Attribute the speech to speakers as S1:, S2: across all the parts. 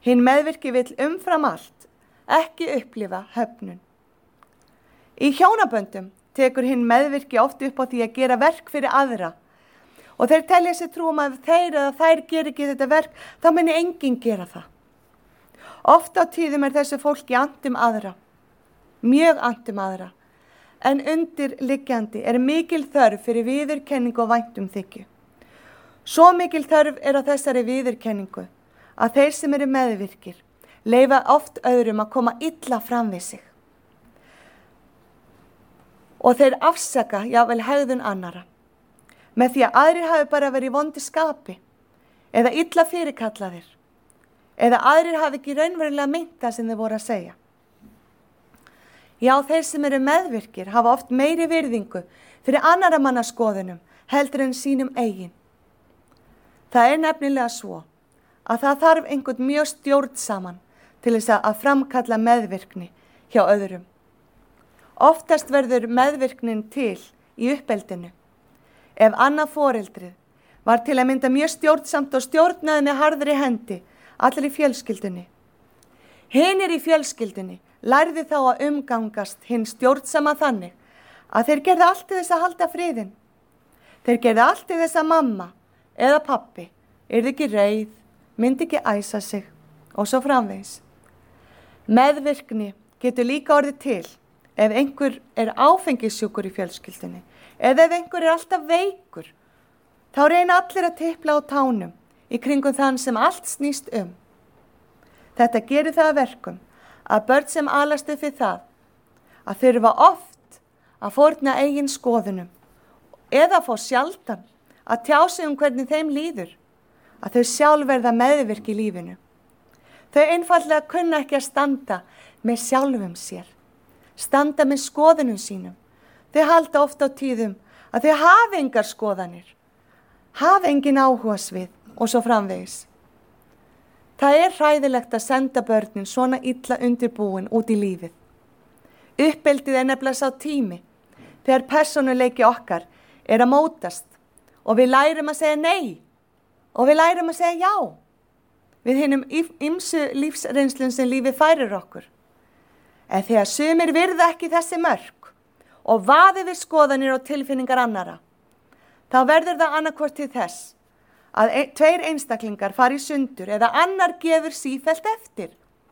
S1: Hinn meðvirki vill umfram allt ekki upplifa höfnun. Í hjónaböndum tekur hinn meðvirki oft upp á því að gera verk fyrir aðra og þeir telja sér trú að ef þeir eða þær gera ekki þetta verk, þá muni enginn gera það. Oft á tíðum þessu fólki annt aðra, mjög annt aðra, en undirliggjandi mikil þörf fyrir viðurkenningu og væntumþykju. Svo mikil þörf á þessari viðurkenningu að þeir sem meðvirkir leyfa oft öðrum að koma illa fram við sig. Og þeir afsaka jafnvel hegðun annara, með því að aðrir hafi bara verið í vondu skapi, eða illa fyrirkallaðir, eða aðrir hafi ekki raunverulega meint það sem þeir voru að segja. Já, þeir sem meðvirkir hafa oft meiri virðingu fyrir annarra manna skoðunum heldur en sínum eigin. Það nefnilega svo að það þarf einhvern mjög stjórnsaman til þess að framkalla meðvirkni hjá öðrum. Oftast verður meðvirknin til í uppeldinu. Ef annað foreldrið var til að mynda mjög stjórnsamt og stjórnaði með harðri hendi allir í fjölskyldunni. Hinir í fjölskyldunni lærði þá að umgangast hinn stjórnsama þannig að þeir gerðu allt til þess að halda friðinn. Þeir gerðu allt til þess að mamma eða pappi yrði ekki reið, myndi ekki æsa sig og svo framvegis. Meðvirkni getur líka orðið til ef einhver áfengissjúkur í fjölskyldunni eða ef einhver alltaf veikur. Þá reyna allir að tipla á tánum í kringum þann sem allt snýst um. Þetta gerir það að verkum að börn sem alast upp við það að þurfa oft að fórna eigin skoðunum eða fá sjaldan að tjá sig hvernig þeim líður, að þau sjálf verða meðvirk í lífinu. Þau einfaldlega kunna ekki að standa með sjálfum sér, standa með skoðunum sínum. Þau halda oft á tíðum að þau hafi engar skoðanir, hafi engin áhugasvið og svo framvegis. Það hræðilegt að senda börnin svona illa undirbúin út í lífið. Uppeldið nefnilega sá tími þegar persónuleiki okkar að mótast og við lærum að segja nei og við lærum að segja já við hinum ýmsu lífsreynslum sem lífið færir okkur. En þegar sumir virða ekki þessi mörk og vaði við skoðanir og tilfinningar annara, þá verður það annarkvort til þess að tveir einstaklingar fari í sundur eða annar gefur sífellt eftir.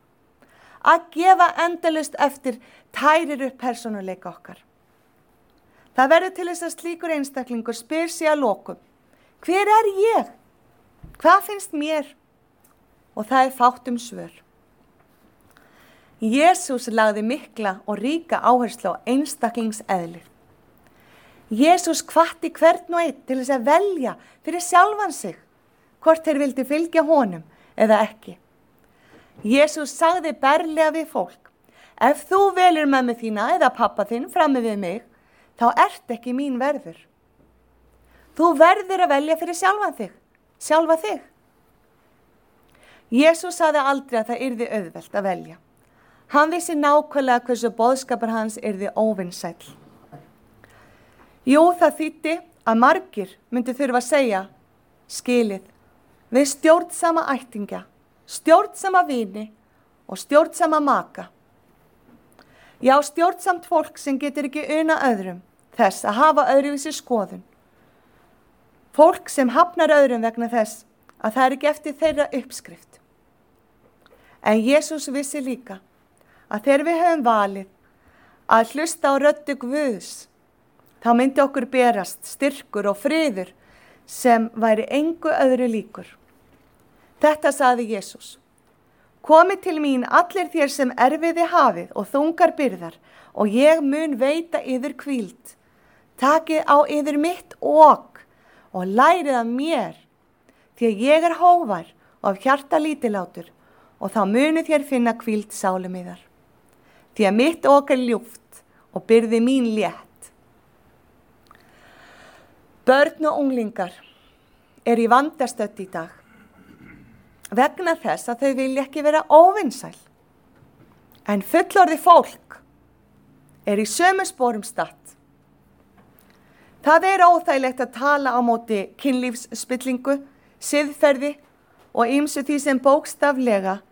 S1: Að gefa endalaust eftir tærir upp persónuleika okkar. Það verður til þess að slíkur einstaklingur spyr sig að lokum: hver ég? Hvað finnst mér? Og það fátt svör. Jesús lagði mikla og ríka áherslu á einstaklingseðlið. Jesús hvatti hvern og einn til þess að velja fyrir sjálfan sig, hvort þeir vildi fylgja honum eða ekki. Jesús sagði berlega við fólk: ef þú velur mömmu þína eða pappa þinn frammi við mig, þá ert ekki mín verður. Þú verður að velja fyrir sjálfa þig. Jesús sagði aldrei að það yrði auðvelt að velja. Hann vissi nákvæmlega hversu boðskapur hans yrði óvinsæll. Jú, það þýddi að margir myndi þurfa að segja skilið við stjórnsama ættingja, stjórnsama vini og stjórnsama maka. Já, stjórnsamt fólk sem getur ekki unað öðrum þess að hafa öðruvísi skoðun. Fólk sem hafnar öðrum vegna þess að það ekki eftir þeirra uppskrift. En Jesús vissi líka að þegar við höfum valið að hlusta á röddu Guðs, þá myndi okkur berast styrkur og friður sem væri engu öðru líkur. Þetta sagði Jesús: komið til mín allir þér sem erfiði hafið og þungar byrðar, og ég mun veita yður hvíld. Takið á yður mitt ok og lærið af mér, því að ég hógvær og af hjarta lítillátur, og þá munið þér finna hvíld sálum yðar. Því að mitt ok ljúft og byrði mín létt. Börn og unglingar í vandastödd í dag vegna þess að þau vilja ekki vera óvinsæl. En fullorðið fólk í sömu sporum statt. Það óþægilegt að tala á móti kynlífsspillingu, siðferði og ýmsu því sem bókstaflega